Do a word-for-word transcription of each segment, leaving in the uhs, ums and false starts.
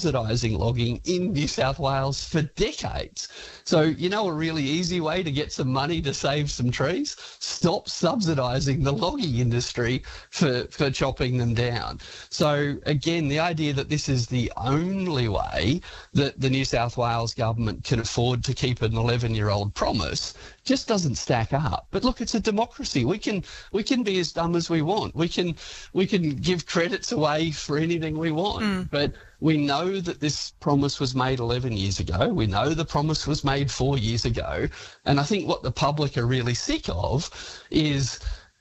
subsidising logging in New South Wales for decades. So, you know, a really easy way to get some money to save some trees? Stop subsidising the logging industry for, for chopping them down. So, again, the idea that this is the only way that the New South Wales government can afford to keep an eleven-year-old promise just doesn't stack up. But look, it's a democracy. We can we can be as dumb as we want. We can we can give credits away for anything we want. Mm. But we know that this promise was made eleven years ago. We know the promise was made four years ago. And I think what the public are really sick of is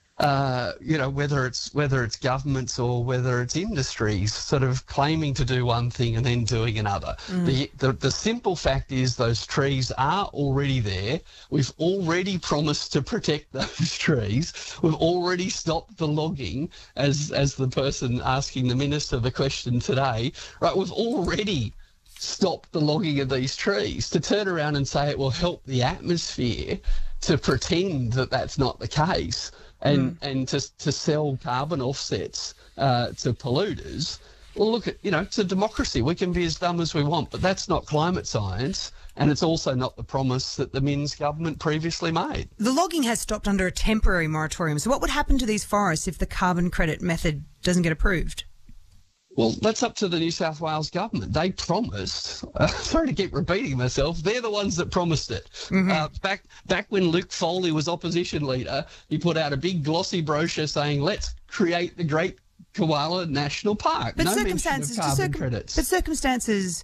Uh, you know, whether it's whether it's governments or whether it's industries sort of claiming to do one thing and then doing another. Mm. The, the the simple fact is those trees are already there. We've already promised to protect those trees. We've already stopped the logging, as as the person asking the minister the question today. Right, we've already stopped the logging of these trees. To turn around and say it will help the atmosphere, to pretend that that's not the case, and, mm. and to, to sell carbon offsets uh, to polluters, well, look, at, you know, it's a democracy. We can be as dumb as we want, but that's not climate science, and it's also not the promise that the Minns government previously made. The logging has stopped under a temporary moratorium. So what would happen to these forests if the carbon credit method doesn't get approved? Well, that's up to the New South Wales government. They promised, uh, sorry to keep repeating myself, they're the ones that promised it. Mm-hmm. Uh, back back when Luke Foley was opposition leader, he put out a big glossy brochure saying, let's create the Great Koala National Park. But no circumstances, mention of carbon circum- credits. But circumstances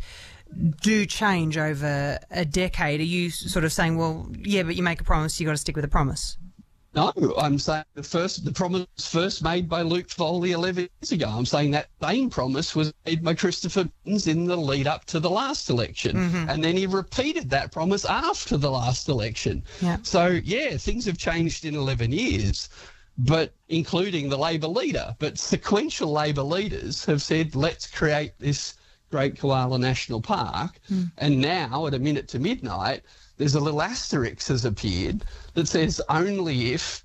do change over a decade. Are you sort of saying, well, yeah, but you make a promise, you got to stick with the promise? No, I'm saying the first the promise first made by Luke Foley eleven years ago. I'm saying that same promise was made by Christopher Minns in the lead up to the last election. Mm-hmm. And then he repeated that promise after the last election. Yeah. So, yeah, things have changed in eleven years, but including the Labor leader. But sequential Labor leaders have said, let's create this Great Koala National Park. Mm. And now, at a minute to midnight, there's a little asterisk has appeared that says only if,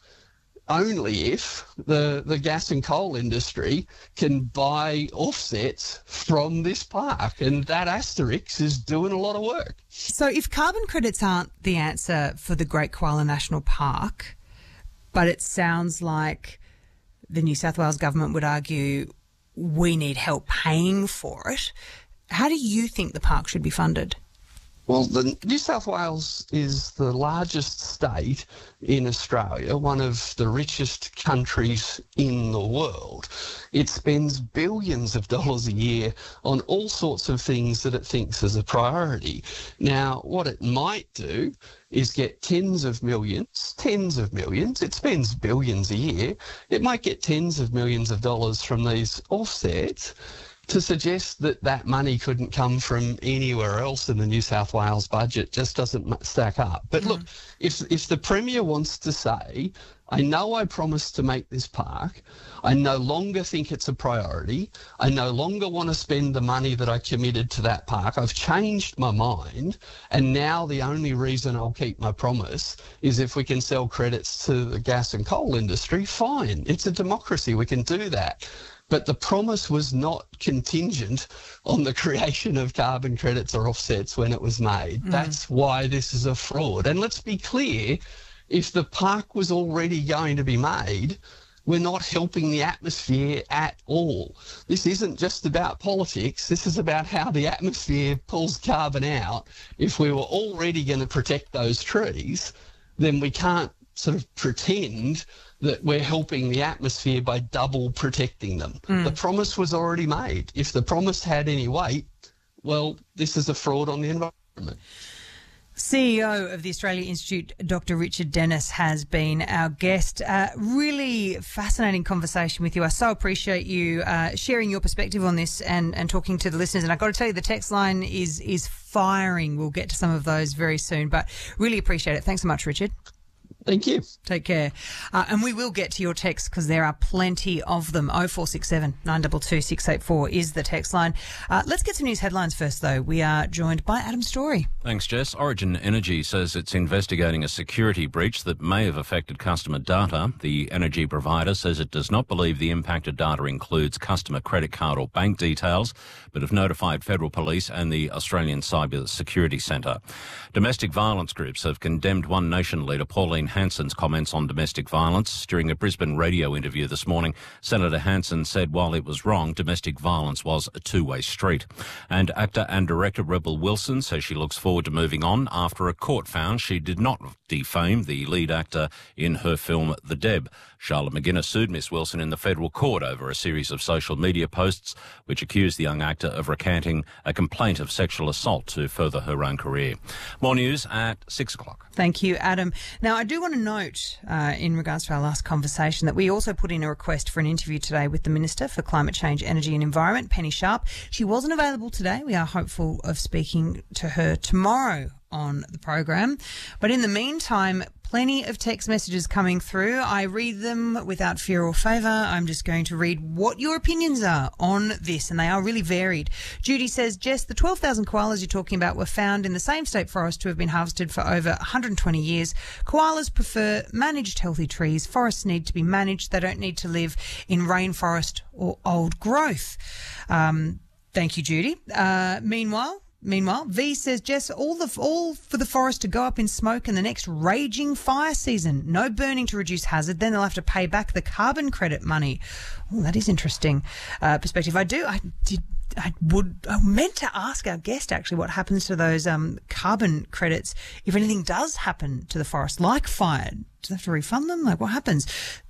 only if the, the gas and coal industry can buy offsets from this park. And that asterisk is doing a lot of work. So if carbon credits aren't the answer for the Great Koala National Park, but it sounds like the New South Wales government would argue we need help paying for it, how do you think the park should be funded? Well, the New South Wales is the largest state in Australia, one of the richest countries in the world. It spends billions of dollars a year on all sorts of things that it thinks is a priority. Now, what it might do is get tens of millions, tens of millions, it spends billions a year, it might get tens of millions of dollars from these offsets. To suggest that that money couldn't come from anywhere else in the New South Wales budget just doesn't stack up. But mm. look, if if the Premier wants to say, I know I promised to make this park, I no longer think it's a priority, I no longer want to spend the money that I committed to that park, I've changed my mind, and now the only reason I'll keep my promise is if we can sell credits to the gas and coal industry, fine. It's a democracy, we can do that. But the promise was not contingent on the creation of carbon credits or offsets when it was made. Mm. That's why this is a fraud. And let's be clear, if the park was already going to be made, we're not helping the atmosphere at all. This isn't just about politics. This is about how the atmosphere pulls carbon out. If we were already going to protect those trees, then we can't sort of pretend that we're helping the atmosphere by double protecting them. Mm. The promise was already made. If the promise had any weight, well, this is a fraud on the environment. C E O of the Australia Institute, Doctor Richard Denniss, has been our guest. Uh, really fascinating conversation with you. I so appreciate you uh, sharing your perspective on this and, and talking to the listeners. And I've got to tell you, the text line is is firing. We'll get to some of those very soon, but really appreciate it. Thanks so much, Richard. Thank you. Take care. Uh, and we will get to your texts because there are plenty of them. oh four six seven, nine two two, six eight four is the text line. Uh, let's get some news headlines first, though. We are joined by Adam Story. Thanks, Jess. Origin Energy says it's investigating a security breach that may have affected customer data. The energy provider says it does not believe the impacted data includes customer credit card or bank details, but have notified federal police and the Australian Cyber Security Centre. Domestic violence groups have condemned One Nation leader Pauline Hanson's comments on domestic violence. During a Brisbane radio interview this morning, Senator Hanson said while it was wrong, domestic violence was a two-way street. And actor and director Rebel Wilson says she looks forward to moving on after a court found she did not defame the lead actor in her film The Deb. Charlotte McGuinness sued Miss Wilson in the federal court over a series of social media posts which accused the young actor of recanting a complaint of sexual assault to further her own career. More news at six o'clock. Thank you, Adam. Now, I do want to note, uh, in regards to our last conversation, that we also put in a request for an interview today with the Minister for Climate Change, Energy and Environment, Penny Sharp. She wasn't available today. We are hopeful of speaking to her tomorrow on the program. But in the meantime, plenty of text messages coming through. I read them without fear or favour. I'm just going to read what your opinions are on this, and they are really varied. Judy says, Jess, the twelve thousand koalas you're talking about were found in the same state forest to have been harvested for over one hundred twenty years. Koalas prefer managed healthy trees. Forests need to be managed. They don't need to live in rainforest or old growth. Um, thank you, Judy. Uh, meanwhile, Meanwhile, V says, Jess, all the all for the forest to go up in smoke in the next raging fire season. No burning to reduce hazard. Then they'll have to pay back the carbon credit money. Oh, that is interesting uh, perspective. I do. I did. I would. I meant to ask our guest actually what happens to those um, carbon credits if anything does happen to the forest, like fire. Do they have to refund them? Like what happens?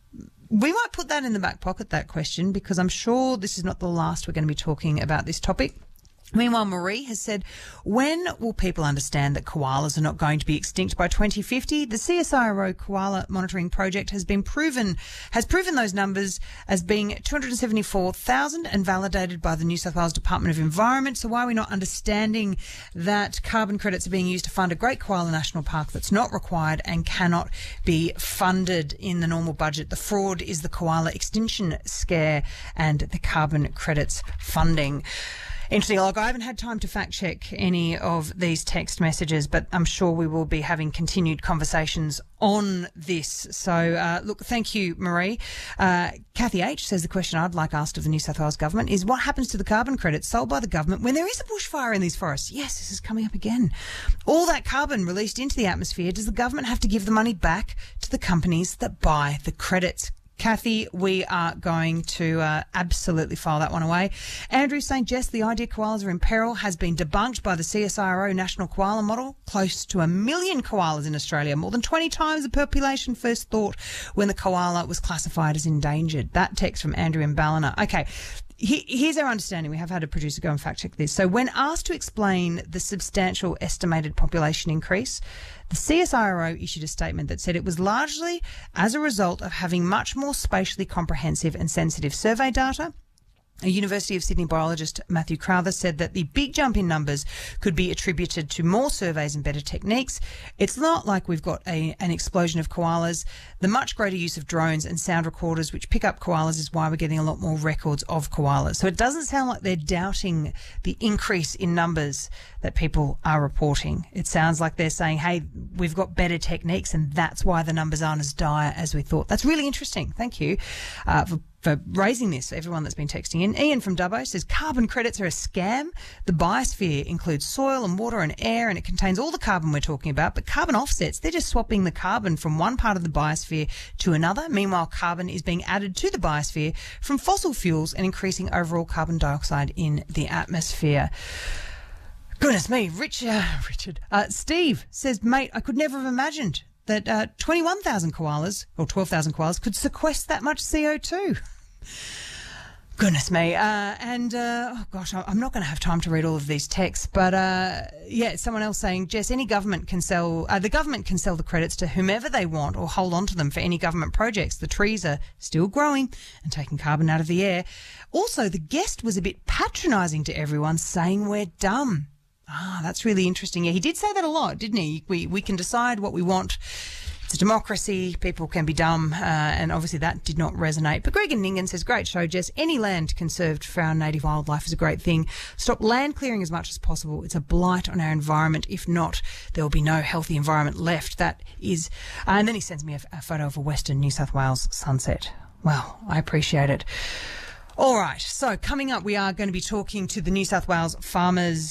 We might put that in the back pocket, that question, because I'm sure this is not the last we're going to be talking about this topic. Meanwhile, Marie has said, when will people understand that koalas are not going to be extinct by twenty fifty? The C S I R O Koala Monitoring Project has been proven, has proven those numbers as being two hundred seventy-four thousand and validated by the New South Wales Department of Environment. So why are we not understanding that carbon credits are being used to fund a Great Koala National Park that's not required and cannot be funded in the normal budget? The fraud is the koala extinction scare and the carbon credits funding. Interesting. Like, I haven't had time to fact check any of these text messages, but I'm sure we will be having continued conversations on this. So, uh, look, thank you, Marie. Uh, Kathy H says the question I'd like asked of the New South Wales government is what happens to the carbon credits sold by the government when there is a bushfire in these forests? Yes, this is coming up again. All that carbon released into the atmosphere, does the government have to give the money back to the companies that buy the credits? Kathy, we are going to uh, absolutely file that one away. Andrew saying, Jess, the idea koalas are in peril has been debunked by the C S I R O National Koala Model. Close to a million koalas in Australia, more than twenty times the population first thought when the koala was classified as endangered. That text from Andrew in Ballina. Okay. Here's our understanding. We have had a producer go and fact check this. So when asked to explain the substantial estimated population increase, the C S I R O issued a statement that said it was largely as a result of having much more spatially comprehensive and sensitive survey data. A University of Sydney biologist, Matthew Crowther, said that the big jump in numbers could be attributed to more surveys and better techniques. It's not like we've got a, an explosion of koalas. The much greater use of drones and sound recorders which pick up koalas is why we're getting a lot more records of koalas. So it doesn't sound like they're doubting the increase in numbers that people are reporting. It sounds like they're saying, hey, we've got better techniques and that's why the numbers aren't as dire as we thought. That's really interesting. Thank you uh, for for raising this, everyone that's been texting in. Ian from Dubbo says carbon credits are a scam. The biosphere includes soil and water and air, and it contains all the carbon we're talking about. But carbon offsets, they're just swapping the carbon from one part of the biosphere to another. Meanwhile, carbon is being added to the biosphere from fossil fuels and increasing overall carbon dioxide in the atmosphere. Goodness me, Richard. Richard. Uh, Steve says, mate, I could never have imagined that uh, twenty-one thousand koalas, or twelve thousand koalas, could sequester that much C O two. Goodness me. Uh, and, uh, oh gosh, I'm not going to have time to read all of these texts, but, uh, yeah, someone else saying, Jess, any government can sell, uh, the government can sell the credits to whomever they want or hold on to them for any government projects. The trees are still growing and taking carbon out of the air. Also, the guest was a bit patronising to everyone, saying we're dumb. Ah, that's really interesting. Yeah, he did say that a lot, didn't he? We, we can decide what we want. It's a democracy. People can be dumb, uh, and obviously that did not resonate. But Greg and Ningen says, great show, Jess. Any land conserved for our native wildlife is a great thing. Stop land clearing as much as possible. It's a blight on our environment. If not, there will be no healthy environment left. That is... Uh, and then he sends me a, a photo of a Western New South Wales sunset. Wow, I appreciate it. All right, so coming up, we are going to be talking to the New South Wales Farmers